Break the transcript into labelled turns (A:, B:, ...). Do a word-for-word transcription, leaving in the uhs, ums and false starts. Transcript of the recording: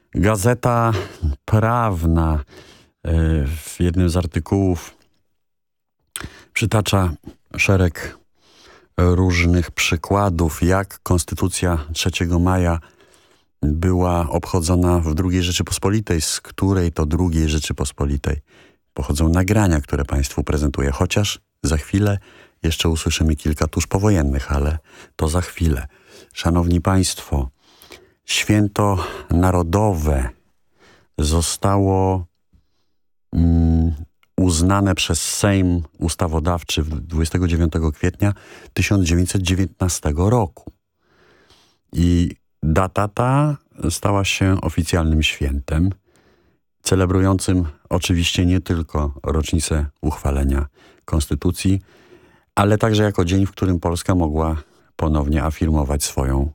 A: Gazeta Prawna w jednym z artykułów przytacza szereg różnych przykładów, jak Konstytucja trzeciego maja była obchodzona w drugiej Rzeczypospolitej, z której to drugiej Rzeczypospolitej pochodzą nagrania, które Państwu prezentuję. Chociaż za chwilę jeszcze usłyszymy kilka tuż powojennych, ale to za chwilę. Szanowni Państwo, święto narodowe zostało mm, uznane przez Sejm Ustawodawczy dwudziestego dziewiątego kwietnia tysiąc dziewięćset dziewiętnastego roku. I data ta stała się oficjalnym świętem, celebrującym oczywiście nie tylko rocznicę uchwalenia Konstytucji, ale także jako dzień, w którym Polska mogła ponownie afirmować swoją